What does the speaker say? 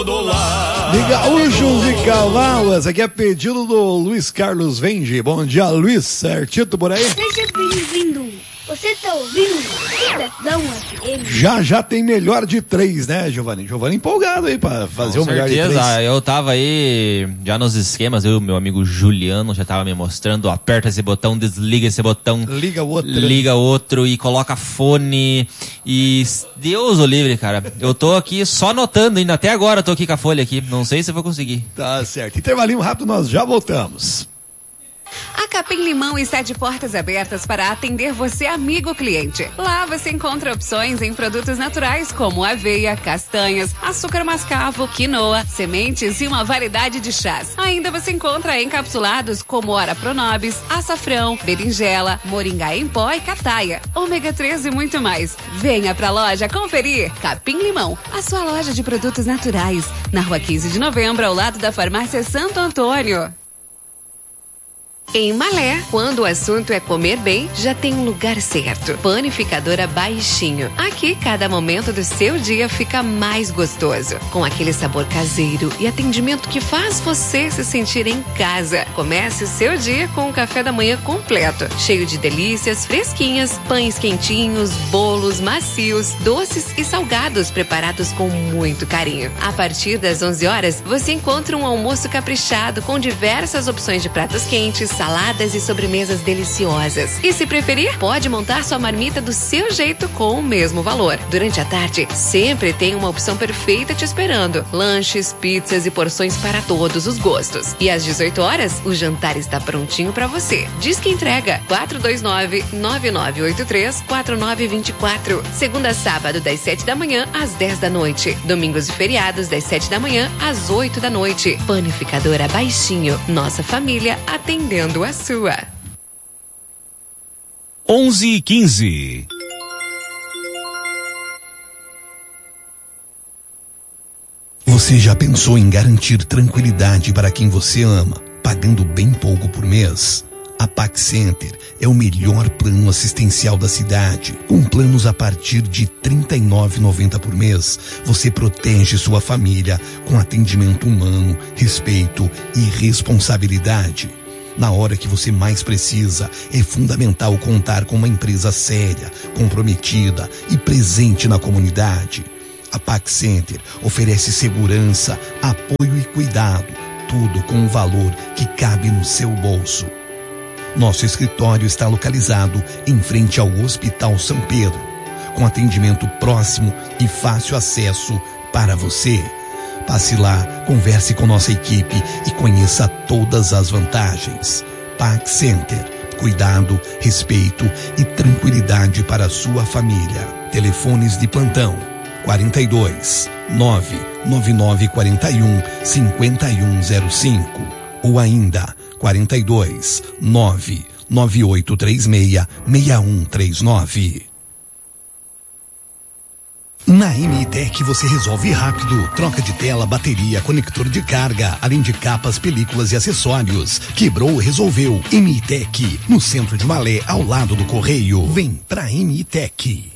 todo lado. De gaúchos e cavalos, aqui é pedido do Luiz Carlos Venge. Bom dia, Luiz, certito por aí? Seja bem-vindo. Você tá ouvindo? Cidadão FM. Já tem melhor de 3, né, Giovanni? Giovanni empolgado aí pra fazer o melhor de 3. Eu tava aí já nos esquemas, meu amigo Juliano já tava me mostrando, aperta esse botão, desliga esse botão, liga outro e coloca fone e Deus o livre, cara. Eu tô aqui só anotando ainda, até agora eu tô aqui com a folha aqui, não sei se eu vou conseguir. Tá certo, intervalinho rápido, nós já voltamos. A Capim Limão está de portas abertas para atender você, amigo cliente. Lá você encontra opções em produtos naturais como aveia, castanhas, açúcar mascavo, quinoa, sementes e uma variedade de chás. Ainda você encontra encapsulados como Ora Pronobis, açafrão, berinjela, moringá em pó e cataia, ômega 3 e muito mais. Venha pra loja conferir. Capim Limão, a sua loja de produtos naturais. Na Rua 15 de Novembro, ao lado da Farmácia Santo Antônio. Em Malé, quando o assunto é comer bem, já tem um lugar certo. Panificadora Baixinho. Aqui, cada momento do seu dia fica mais gostoso. Com aquele sabor caseiro e atendimento que faz você se sentir em casa. Comece o seu dia com um café da manhã completo. Cheio de delícias fresquinhas, pães quentinhos, bolos macios, doces e salgados preparados com muito carinho. A partir das 11 horas, você encontra um almoço caprichado com diversas opções de pratos quentes, saladas e sobremesas deliciosas. E se preferir, pode montar sua marmita do seu jeito com o mesmo valor. Durante a tarde, sempre tem uma opção perfeita te esperando. Lanches, pizzas e porções para todos os gostos. E às 18 horas, o jantar está prontinho para você. Diz que entrega 429-9983-4924. Segunda a sábado, das 7 da manhã às 10 da noite. Domingos e feriados, das 7 da manhã às 8 da noite. Panificadora Baixinho. Nossa família atendendo a sua. 11h15. Você já pensou em garantir tranquilidade para quem você ama, pagando bem pouco por mês? A Pax Center é o melhor plano assistencial da cidade. Com planos a partir de R$ 39,90 por mês, você protege sua família com atendimento humano, respeito e responsabilidade. Na hora que você mais precisa, é fundamental contar com uma empresa séria, comprometida e presente na comunidade. A Pax Center oferece segurança, apoio e cuidado, tudo com um valor que cabe no seu bolso. Nosso escritório está localizado em frente ao Hospital São Pedro, com atendimento próximo e fácil acesso para você. Passe lá, converse com nossa equipe e conheça todas as vantagens. Pax Center, cuidado, respeito e tranquilidade para a sua família. Telefones de plantão 42 99941 5105 ou ainda 42 99836 6139. Na MITEC você resolve rápido. Troca de tela, bateria, conector de carga, além de capas, películas e acessórios. Quebrou, resolveu. MITEC, no centro de Malé, ao lado do Correio. Vem pra MITEC.